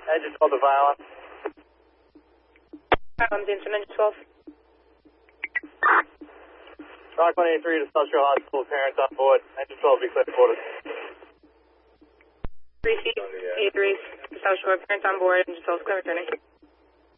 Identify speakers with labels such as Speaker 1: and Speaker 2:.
Speaker 1: Engine 12 to Violent.
Speaker 2: Engine 12.
Speaker 1: Rock 183 to South Shore Hospital, parents on board. Engine 12 be clear quarters.
Speaker 2: 3 feet, 83, South Shore, parents on board, engine 12 clear returning.